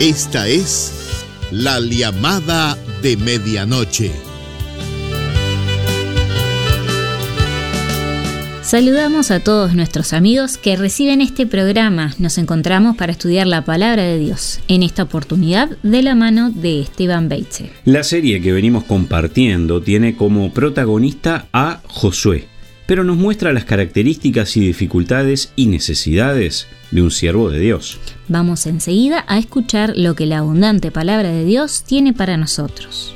Esta es la llamada de medianoche. Saludamos a todos nuestros amigos que reciben este programa. Nos encontramos para estudiar la palabra de Dios, en esta oportunidad de la mano de Esteban Beitze. La serie que venimos compartiendo tiene como protagonista a Josué, pero nos muestra las características y dificultades y necesidades de un siervo de Dios. Vamos enseguida a escuchar lo que la abundante palabra de Dios tiene para nosotros.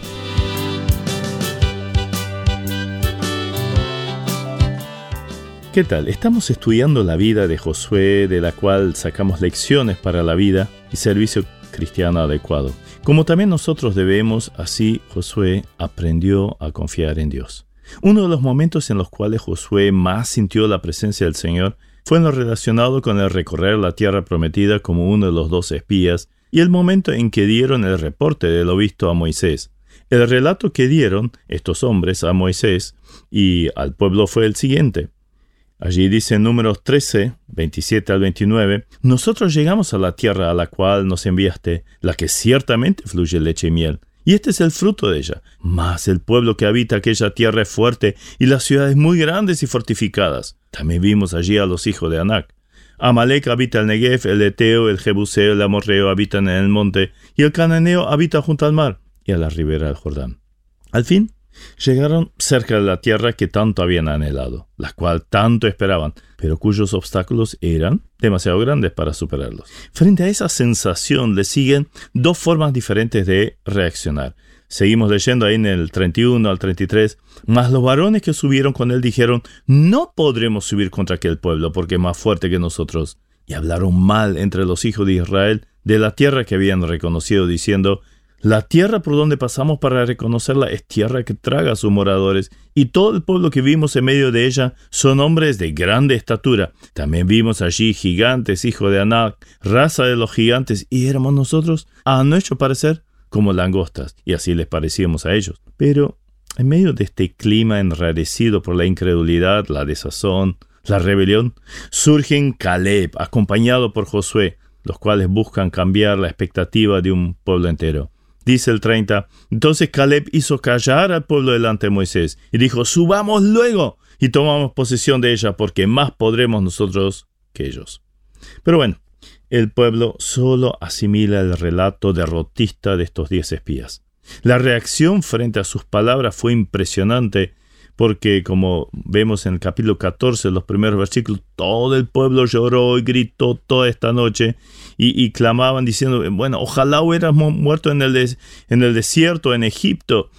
¿Qué tal? Estamos estudiando la vida de Josué, de la cual sacamos lecciones para la vida y servicio cristiano adecuado. Como también nosotros debemos, así Josué aprendió a confiar en Dios. Uno de los momentos en los cuales Josué más sintió la presencia del Señor fue en lo relacionado con el recorrer la tierra prometida como uno de los 12 espías y el momento en que dieron el reporte de lo visto a Moisés. El relato que dieron estos hombres a Moisés y al pueblo fue el siguiente. Allí dice en Números 13, 27 al 29, «Nosotros llegamos a la tierra a la cual nos enviaste, la que ciertamente fluye leche y miel, y este es el fruto de ella. Mas el pueblo que habita aquella tierra es fuerte, y las ciudades muy grandes y fortificadas. También vimos allí a los hijos de Anac. Amalek habita el Negev, el Eteo, el Jebuseo, el Amorreo habitan en el monte, y el Cananeo habita junto al mar, y a la ribera del Jordán». Al fin, llegaron cerca de la tierra que tanto habían anhelado, la cual tanto esperaban, pero cuyos obstáculos eran demasiado grandes para superarlos. Frente a esa sensación le siguen dos formas diferentes de reaccionar. Seguimos leyendo ahí en el 31 al 33. «Mas los varones que subieron con él dijeron, no podremos subir contra aquel pueblo, porque es más fuerte que nosotros. Y hablaron mal entre los hijos de Israel de la tierra que habían reconocido, diciendo, la tierra por donde pasamos para reconocerla es tierra que traga a sus moradores, y todo el pueblo que vimos en medio de ella son hombres de grande estatura. También vimos allí gigantes, hijos de Anac, raza de los gigantes, y éramos nosotros, a nuestro parecer, como langostas, y así les parecíamos a ellos». Pero en medio de este clima enrarecido por la incredulidad, la desazón, la rebelión, surgen Caleb, acompañado por Josué, los cuales buscan cambiar la expectativa de un pueblo entero. Dice el 30, «Entonces Caleb hizo callar al pueblo delante de Moisés y dijo, subamos luego y tomamos posesión de ella, porque más podremos nosotros que ellos». Pero bueno, el pueblo solo asimila el relato derrotista de estos 10 espías. La reacción frente a sus palabras fue impresionante, porque como vemos en el capítulo 14, los primeros versículos, todo el pueblo lloró y gritó toda esta noche y clamaban diciendo, bueno, ojalá hubiéramos muerto en el desierto, en Egipto,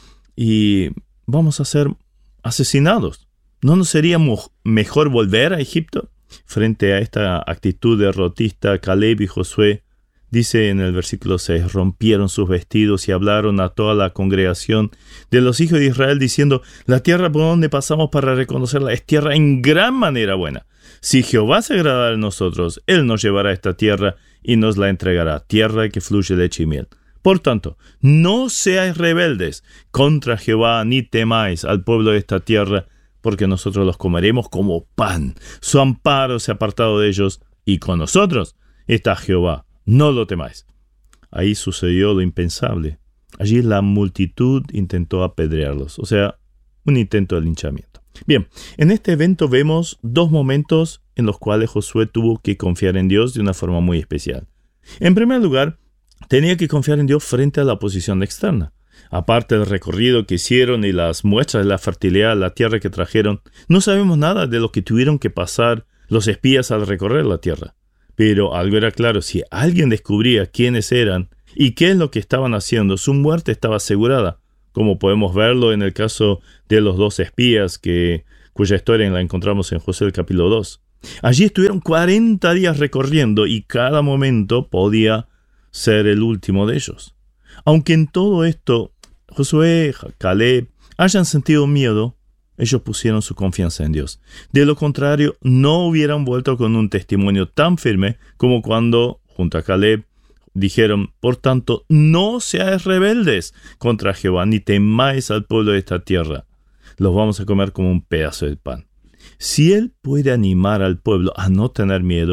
y vamos a ser asesinados. ¿No nos sería mejor volver a Egipto? Frente a esta actitud derrotista, Caleb y Josué, dice en el versículo 6, rompieron sus vestidos y hablaron a toda la congregación de los hijos de Israel, diciendo, la tierra por donde pasamos para reconocerla es tierra en gran manera buena. Si Jehová se agradara de nosotros, Él nos llevará a esta tierra y nos la entregará, tierra que fluye leche y miel. Por tanto, no seáis rebeldes contra Jehová, ni temáis al pueblo de esta tierra, porque nosotros los comeremos como pan. Su amparo se ha apartado de ellos, y con nosotros está Jehová. No lo temáis». Ahí sucedió lo impensable. Allí la multitud intentó apedrearlos, o sea, un intento de linchamiento. Bien, en este evento vemos dos momentos en los cuales Josué tuvo que confiar en Dios de una forma muy especial. En primer lugar, tenía que confiar en Dios frente a la oposición externa. Aparte del recorrido que hicieron y las muestras de la fertilidad de la tierra que trajeron, no sabemos nada de lo que tuvieron que pasar los espías al recorrer la tierra. Pero algo era claro, si alguien descubría quiénes eran y qué es lo que estaban haciendo, su muerte estaba asegurada, como podemos verlo en el caso de los 2 espías, cuya historia la encontramos en Josué el capítulo 2. Allí estuvieron 40 días recorriendo y cada momento podía ser el último de ellos. Aunque en todo esto Josué, Caleb hayan sentido miedo, ellos pusieron su confianza en Dios. De lo contrario, no hubieran vuelto con un testimonio tan firme como cuando, junto a Caleb, dijeron, por tanto, no seáis rebeldes contra Jehová, ni temáis al pueblo de esta tierra. Los vamos a comer como un pedazo de pan. Si Él puede animar al pueblo a no tener miedo,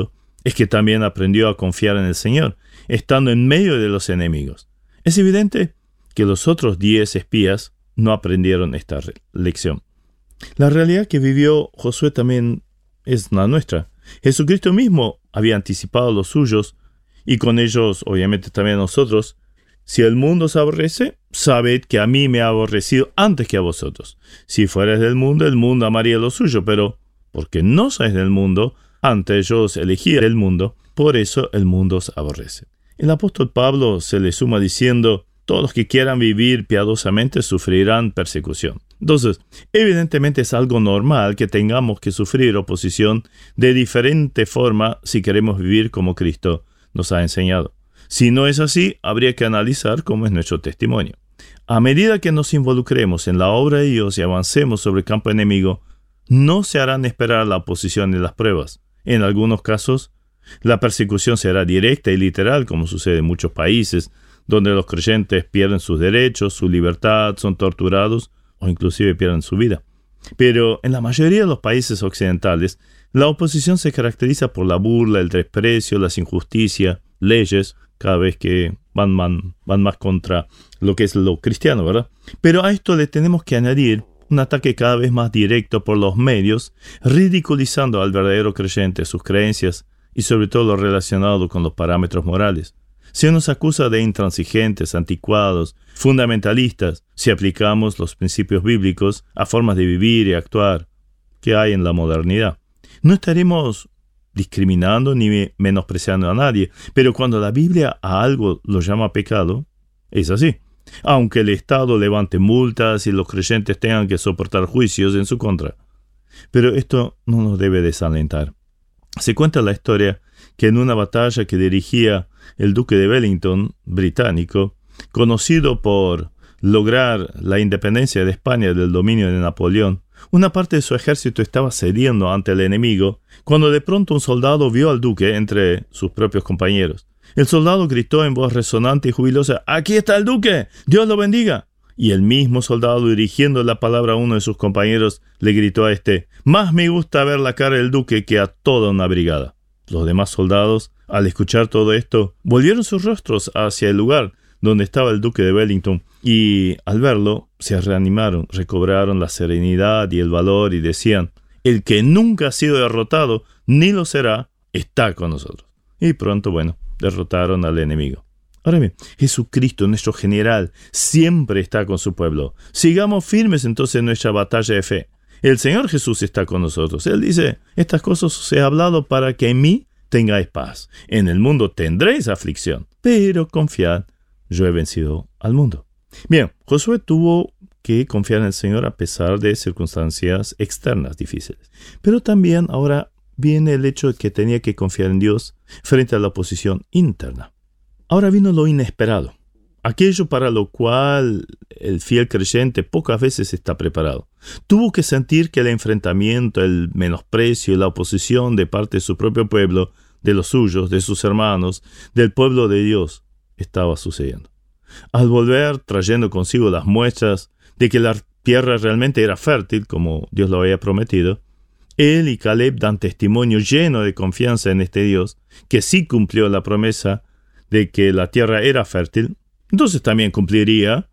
es que también aprendió a confiar en el Señor, estando en medio de los enemigos. Es evidente que los otros 10 espías no aprendieron esta lección. La realidad que vivió Josué también es la nuestra. Jesucristo mismo había anticipado a los suyos, y con ellos, obviamente, también a nosotros. Si el mundo os aborrece, sabed que a mí me ha aborrecido antes que a vosotros. Si fuerais del mundo, el mundo amaría lo suyo, pero porque no sois del mundo, antes yo os elegí del mundo, por eso el mundo os aborrece. El apóstol Pablo se le suma diciendo: todos los que quieran vivir piadosamente sufrirán persecución. Entonces, evidentemente es algo normal que tengamos que sufrir oposición de diferente forma si queremos vivir como Cristo nos ha enseñado. Si no es así, habría que analizar cómo es nuestro testimonio. A medida que nos involucremos en la obra de Dios y avancemos sobre el campo enemigo, no se harán esperar la oposición y las pruebas. En algunos casos, la persecución será directa y literal, como sucede en muchos países, donde los creyentes pierden sus derechos, su libertad, son torturados o inclusive pierden su vida. Pero en la mayoría de los países occidentales, la oposición se caracteriza por la burla, el desprecio, las injusticias, leyes, cada vez que van más contra lo que es lo cristiano, ¿verdad? Pero a esto le tenemos que añadir un ataque cada vez más directo por los medios, ridiculizando al verdadero creyente, sus creencias y sobre todo lo relacionado con los parámetros morales. Se nos acusa de intransigentes, anticuados, fundamentalistas, si aplicamos los principios bíblicos a formas de vivir y actuar que hay en la modernidad. No estaremos discriminando ni menospreciando a nadie, pero cuando la Biblia a algo lo llama pecado, es así. Aunque el Estado levante multas y los creyentes tengan que soportar juicios en su contra. Pero esto no nos debe desalentar. Se cuenta la historia que en una batalla que dirigía el duque de Wellington, británico, conocido por lograr la independencia de España del dominio de Napoleón, una parte de su ejército estaba cediendo ante el enemigo, cuando de pronto un soldado vio al duque entre sus propios compañeros. El soldado gritó en voz resonante y jubilosa: «¡Aquí está el duque! ¡Dios lo bendiga!». Y el mismo soldado, dirigiendo la palabra a uno de sus compañeros, le gritó a este: «Más me gusta ver la cara del duque que a toda una brigada». Los demás soldados, al escuchar todo esto, volvieron sus rostros hacia el lugar donde estaba el duque de Wellington, y al verlo se reanimaron, recobraron la serenidad y el valor y decían: «El que nunca ha sido derrotado, ni lo será, está con nosotros». Y pronto, derrotaron al enemigo. Ahora bien, Jesucristo, nuestro general, siempre está con su pueblo. Sigamos firmes entonces en nuestra batalla de fe. El Señor Jesús está con nosotros. Él dice: «Estas cosas os he hablado para que en mí tengáis paz. En el mundo tendréis aflicción, pero confiad, yo he vencido al mundo». Bien, Josué tuvo que confiar en el Señor a pesar de circunstancias externas difíciles. Pero también ahora viene el hecho de que tenía que confiar en Dios frente a la oposición interna. Ahora vino lo inesperado, aquello para lo cual el fiel creyente pocas veces está preparado. Tuvo que sentir que el enfrentamiento, el menosprecio y la oposición de parte de su propio pueblo, de los suyos, de sus hermanos, del pueblo de Dios, estaba sucediendo. Al volver, trayendo consigo las muestras de que la tierra realmente era fértil, como Dios lo había prometido, él y Caleb dan testimonio lleno de confianza en este Dios, que sí cumplió la promesa de que la tierra era fértil. Entonces también cumpliría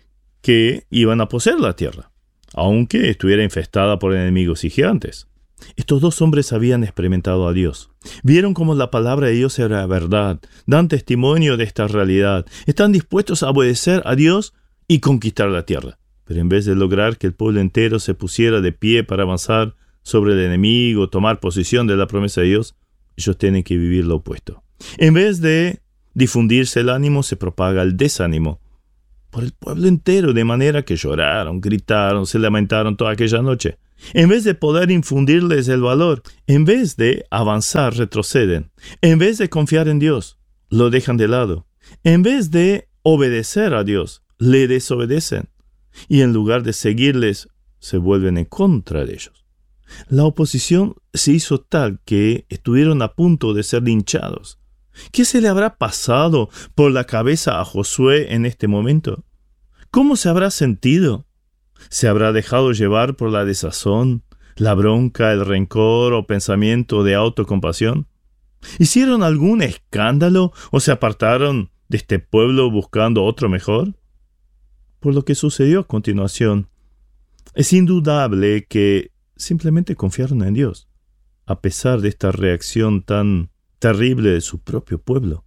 que iban a poseer la tierra, aunque estuviera infestada por enemigos y gigantes. Estos dos hombres habían experimentado a Dios. Vieron cómo la palabra de Dios era verdad. Dan testimonio de esta realidad. Están dispuestos a obedecer a Dios y conquistar la tierra. Pero en vez de lograr que el pueblo entero se pusiera de pie para avanzar sobre el enemigo, tomar posesión de la promesa de Dios, ellos tienen que vivir lo opuesto. En vez de difundirse el ánimo, se propaga el desánimo por el pueblo entero, de manera que lloraron, gritaron, se lamentaron toda aquella noche. En vez de poder infundirles el valor, en vez de avanzar, retroceden. En vez de confiar en Dios, lo dejan de lado. En vez de obedecer a Dios, le desobedecen. Y en lugar de seguirles, se vuelven en contra de ellos. La oposición se hizo tal que estuvieron a punto de ser linchados. ¿Qué se le habrá pasado por la cabeza a Josué en este momento? ¿Cómo se habrá sentido? ¿Se habrá dejado llevar por la desazón, la bronca, el rencor o pensamiento de autocompasión? ¿Hicieron algún escándalo o se apartaron de este pueblo buscando otro mejor? Por lo que sucedió a continuación, es indudable que simplemente confiaron en Dios, a pesar de esta reacción tan terrible de su propio pueblo.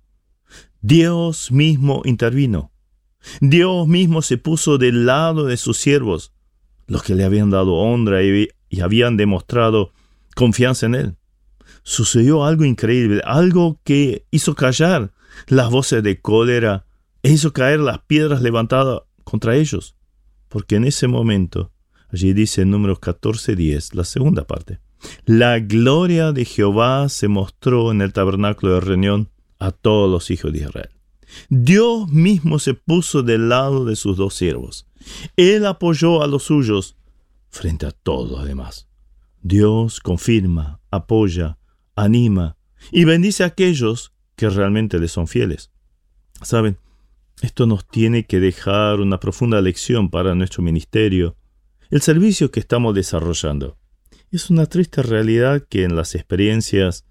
Dios mismo intervino. Dios mismo se puso del lado de sus siervos, los que le habían dado honra y habían demostrado confianza en Él. Sucedió algo increíble, algo que hizo callar las voces de cólera e hizo caer las piedras levantadas contra ellos. Porque en ese momento, allí dice en Números 14:10, la segunda parte, la gloria de Jehová se mostró en el tabernáculo de reunión a todos los hijos de Israel. Dios mismo se puso del lado de sus dos siervos. Él apoyó a los suyos frente a todos los demás. Dios confirma, apoya, anima y bendice a aquellos que realmente le son fieles. ¿Saben? Esto nos tiene que dejar una profunda lección para nuestro ministerio, el servicio que estamos desarrollando. Es una triste realidad que en las experiencias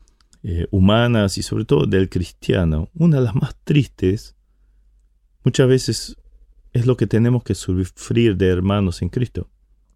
humanas y sobre todo del cristiano, una de las más tristes, muchas veces es lo que tenemos que sufrir de hermanos en Cristo.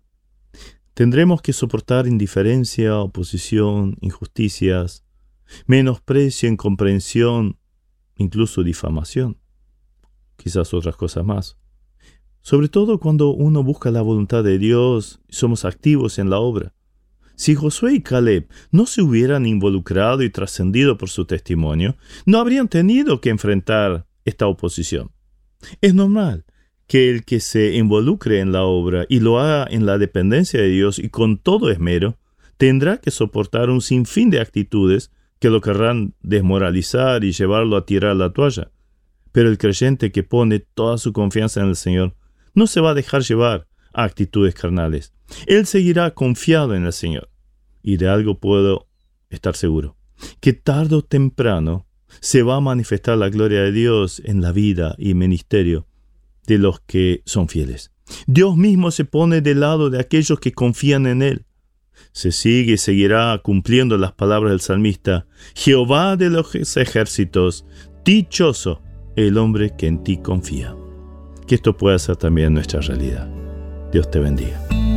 Tendremos que soportar indiferencia, oposición, injusticias, menosprecio, incomprensión, incluso difamación, quizás otras cosas más. Sobre todo cuando uno busca la voluntad de Dios y somos activos en la obra. Si Josué y Caleb no se hubieran involucrado y trascendido por su testimonio, no habrían tenido que enfrentar esta oposición. Es normal que el que se involucre en la obra y lo haga en la dependencia de Dios y con todo esmero, tendrá que soportar un sinfín de actitudes que lo querrán desmoralizar y llevarlo a tirar la toalla. Pero el creyente que pone toda su confianza en el Señor no se va a dejar llevar a actitudes carnales. Él seguirá confiado en el Señor. Y de algo puedo estar seguro, que tarde o temprano se va a manifestar la gloria de Dios en la vida y ministerio de los que son fieles. Dios mismo se pone del lado de aquellos que confían en Él. Se sigue y seguirá cumpliendo las palabras del salmista: Jehová de los ejércitos, dichoso el hombre que en ti confía. Que esto pueda ser también nuestra realidad. Dios te bendiga.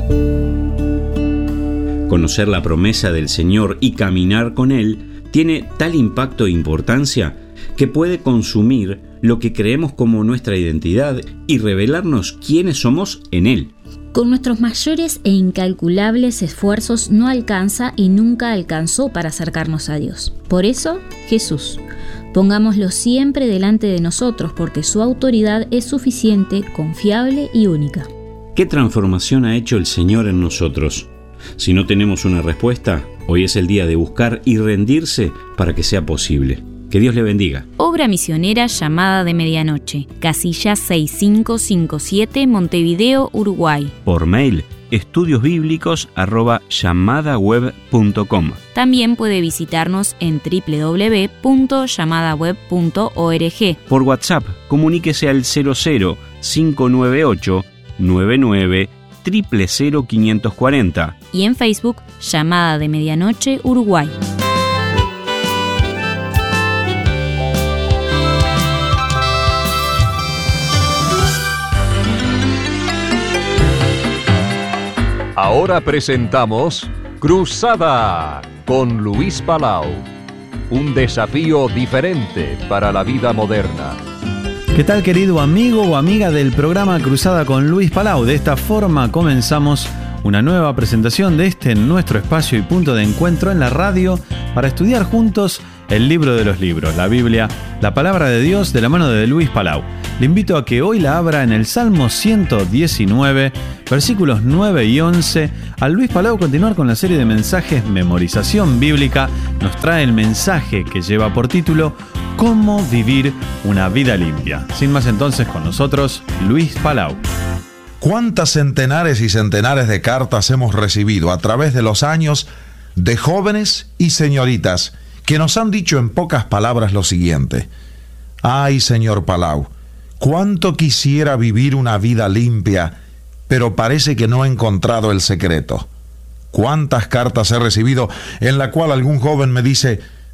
Conocer la promesa del Señor y caminar con Él tiene tal impacto e importancia que puede consumir lo que creemos como nuestra identidad y revelarnos quiénes somos en Él. Con nuestros mayores e incalculables esfuerzos no alcanza y nunca alcanzó para acercarnos a Dios. Por eso, Jesús. Pongámoslo siempre delante de nosotros porque su autoridad es suficiente, confiable y única. ¿Qué transformación ha hecho el Señor en nosotros? Si no tenemos una respuesta, hoy es el día de buscar y rendirse para que sea posible. Que Dios le bendiga. Obra misionera Llamada de Medianoche, casilla 6557, Montevideo, Uruguay. Por mail, estudiosbiblicos@llamadaweb.com. También puede visitarnos en www.llamadaweb.org. Por WhatsApp, comuníquese al 00 598 99 000 540. Y en Facebook, Llamada de Medianoche, Uruguay. Ahora presentamos Cruzada con Luis Palau. Un desafío diferente para la vida moderna. ¿Qué tal, querido amigo o amiga del programa Cruzada con Luis Palau? De esta forma comenzamos una nueva presentación de nuestro espacio y punto de encuentro en la radio para estudiar juntos el libro de los libros, la Biblia, la palabra de Dios, de la mano de Luis Palau. Le invito a que hoy la abra en el Salmo 119, versículos 9 y 11. Al Luis Palau continuar con la serie de mensajes Memorización Bíblica, nos trae el mensaje que lleva por título ¿Cómo vivir una vida limpia? Sin más entonces, con nosotros, Luis Palau. ¿Cuántas centenares y centenares de cartas hemos recibido a través de los años de jóvenes y señoritas que nos han dicho en pocas palabras lo siguiente? Ay, señor Palau, cuánto quisiera vivir una vida limpia, pero parece que no he encontrado el secreto. ¿Cuántas cartas he recibido en la cual algún joven me dice: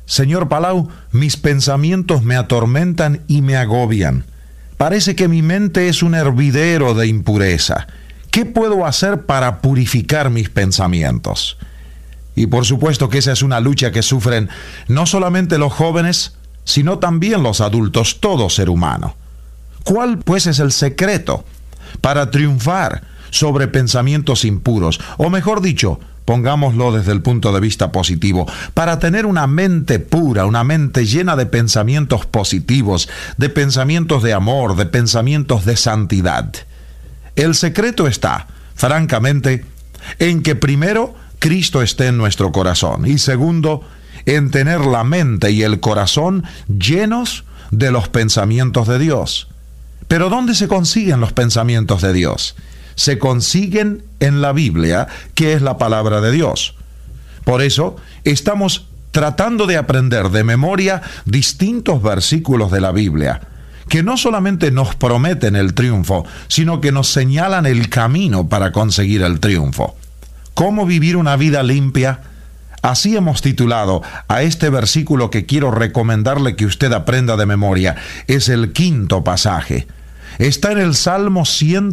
Señor Palau, mis pensamientos me atormentan y me agobian. Parece que mi mente es un hervidero de impureza. ¿Qué puedo hacer para purificar mis pensamientos? Y por supuesto que esa es una lucha que sufren no solamente los jóvenes, sino también los adultos, todo ser humano. ¿Cuál pues es el secreto para triunfar sobre pensamientos impuros? O mejor dicho, pongámoslo desde el punto de vista positivo, para tener una mente pura, una mente llena de pensamientos positivos, de pensamientos de amor, de pensamientos de santidad. El secreto está, francamente, en que primero, Cristo esté en nuestro corazón, y segundo, en tener la mente y el corazón llenos de los pensamientos de Dios. Pero ¿dónde se consiguen los pensamientos de Dios? Se consiguen en la Biblia, que es la palabra de Dios. Por eso, estamos tratando de aprender de memoria distintos versículos de la Biblia, que no solamente nos prometen el triunfo, sino que nos señalan el camino para conseguir el triunfo. ¿Cómo vivir una vida limpia? Así hemos titulado a este versículo que quiero recomendarle que usted aprenda de memoria. Es el quinto pasaje. Está en el Salmo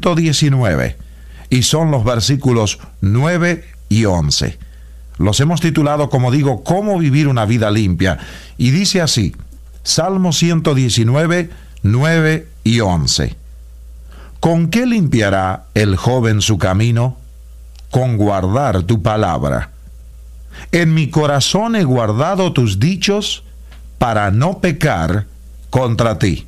119 y son los versículos 9 y 11. Los hemos titulado, como digo, ¿Cómo vivir una vida limpia? Y dice así, Salmo 119, 9 y 11. ¿Con qué limpiará el joven su camino? Con guardar tu palabra. En mi corazón he guardado tus dichos para no pecar contra ti.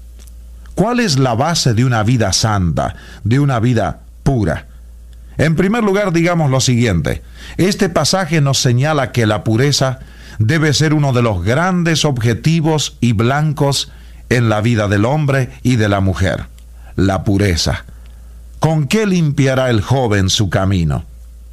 ¿Cuál es la base de una vida santa, de una vida pura? En primer lugar, digamos lo siguiente. Este pasaje nos señala que la pureza debe ser uno de los grandes objetivos y blancos en la vida del hombre y de la mujer. La pureza. ¿Con qué limpiará el joven su camino?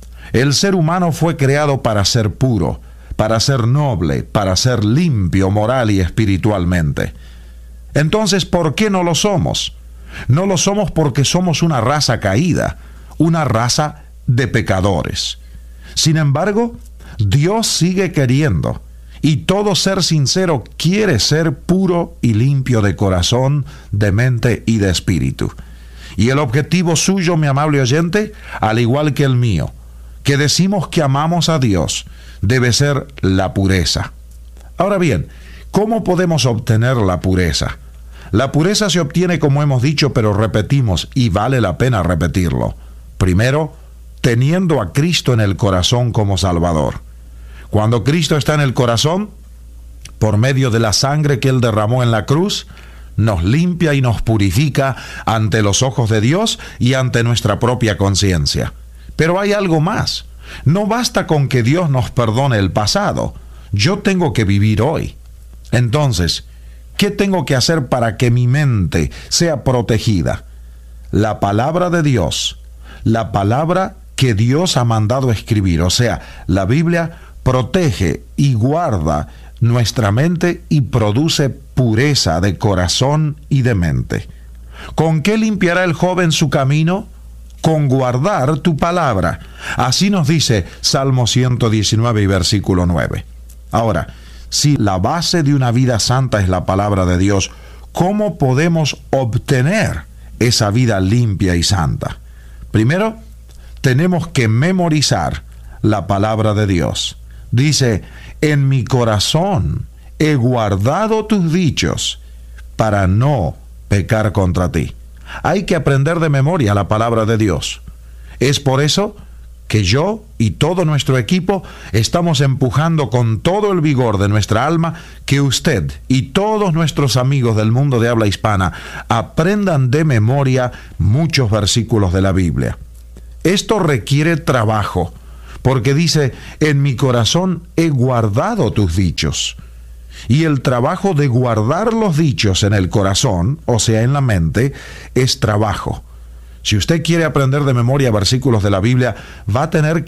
El ser humano fue creado para ser puro, para ser noble, para ser limpio moral y espiritualmente. Entonces, ¿por qué no lo somos? No lo somos porque somos una raza caída, una raza de pecadores. Sin embargo, Dios sigue queriendo, y todo ser sincero quiere ser puro y limpio de corazón, de mente y de espíritu. Y el objetivo suyo, mi amable oyente, al igual que el mío, que decimos que amamos a Dios, debe ser la pureza. Ahora bien, ¿cómo podemos obtener la pureza? La pureza se obtiene, como hemos dicho, pero repetimos, y vale la pena repetirlo. Primero, teniendo a Cristo en el corazón como Salvador. Cuando Cristo está en el corazón, por medio de la sangre que Él derramó en la cruz, nos limpia y nos purifica ante los ojos de Dios y ante nuestra propia conciencia. Pero hay algo más. No basta con que Dios nos perdone el pasado. Yo tengo que vivir hoy. Entonces, ¿qué tengo que hacer para que mi mente sea protegida? La palabra de Dios, la palabra que Dios ha mandado escribir, o sea, la Biblia protege y guarda nuestra mente y produce pureza de corazón y de mente. ¿Con qué limpiará el joven su camino? Con guardar tu palabra. Así nos dice Salmo 119 y versículo 9. Ahora, si la base de una vida santa es la palabra de Dios, ¿cómo podemos obtener esa vida limpia y santa? Primero, tenemos que memorizar la palabra de Dios. Dice, en mi corazón he guardado tus dichos para no pecar contra ti. Hay que aprender de memoria la palabra de Dios. Es por eso que yo y todo nuestro equipo estamos empujando con todo el vigor de nuestra alma que usted y todos nuestros amigos del mundo de habla hispana aprendan de memoria muchos versículos de la Biblia. Esto requiere trabajo, porque dice, en mi corazón he guardado tus dichos. Y el trabajo de guardar los dichos en el corazón, o sea, en la mente, es trabajo. Si usted quiere aprender de memoria versículos de la Biblia, va a tener